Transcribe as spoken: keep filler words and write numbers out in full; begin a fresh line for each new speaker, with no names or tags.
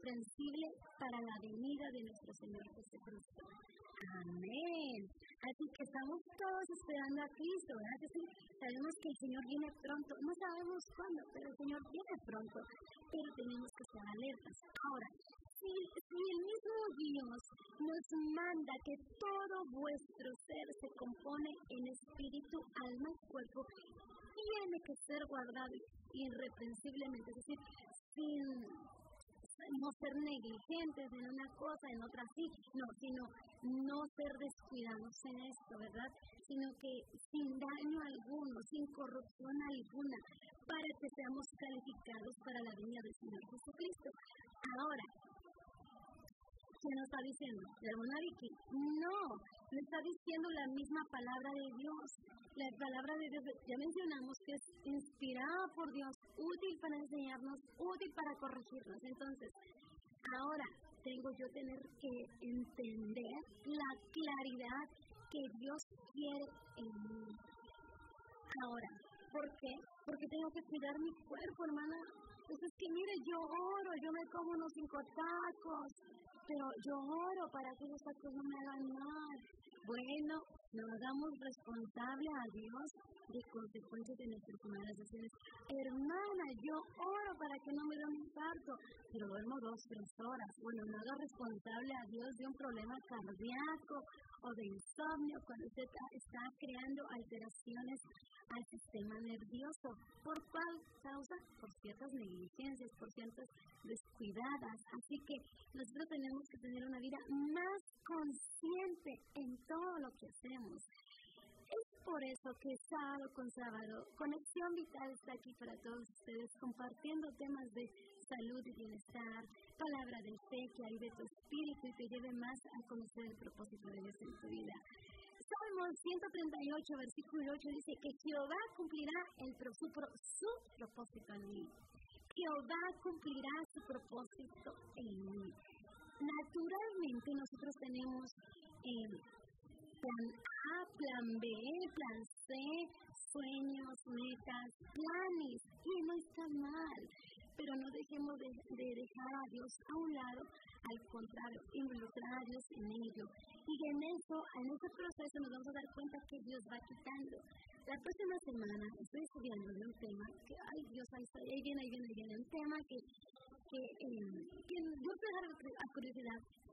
irreprensible para la venida de nuestro Señor Jesucristo. Amén. Así que estamos todos esperando a Cristo, ¿verdad? Sí, sabemos que el Señor viene pronto, no sabemos cuándo, pero el Señor viene pronto, pero tenemos que estar alertas. Ahora, si, si el mismo Dios nos manda que todo vuestro ser se compone en espíritu, alma y cuerpo, tiene que ser guardado irreprensiblemente, es decir, sin no ser negligentes en una cosa, en otra sí, no, sino no ser descuidados en esto, ¿verdad? Sino que sin daño alguno, sin corrupción alguna, para que seamos calificados para la venida del Señor Jesucristo. Ahora, ¿qué nos está diciendo? ¿La hermana Vicky? No, no está diciendo la misma palabra de Dios. La palabra de Dios, ya mencionamos que es inspirada por Dios, útil para enseñarnos, útil para corregirnos. Entonces, ahora tengo yo tener que entender la claridad que Dios quiere en mí. Ahora, ¿por qué? Porque tengo que cuidar mi cuerpo, hermana. Pues es que mire, yo oro, yo me como unos cinco tacos, pero yo oro para que esos tacos no me hagan mal. Bueno, nos hagamos responsable a Dios de consecuencias de nuestras malas decisiones. Hermana, yo oro para que no me dé un infarto, pero duermo dos, tres horas. Bueno, no haga responsable a Dios de un problema cardíaco o de insomnio cuando usted está creando alteraciones al sistema nervioso. ¿Por cuál causa? Por ciertas negligencias, por ciertas descuidadas. Así que nosotros tenemos que tener una vida más consciente en todo lo que hacemos. Es por eso que sábado con sábado, Conexión Vital está aquí para todos ustedes, compartiendo temas de salud y bienestar, palabra de fe que hay de tu espíritu y te lleve más a conocer el propósito de Dios en tu vida. Salmos ciento treinta y ocho, versículo ocho dice que Jehová cumplirá el pro, su, pro, su propósito en mí. Jehová cumplirá su propósito en mí. Naturalmente nosotros tenemos eh, plan A, plan B, plan C, sueños, metas, planes, y no está mal, pero no dejemos de, de dejar a Dios a un lado, al contrario, involucrar a Dios en ello. Y en eso, en ese proceso nos vamos a dar cuenta que Dios va quitando. La próxima semana estoy estudiando de un tema que, ay Dios, ahí está, ahí viene, ahí viene, ahí viene, un tema que, que, eh, que yo estoy a curiosidad,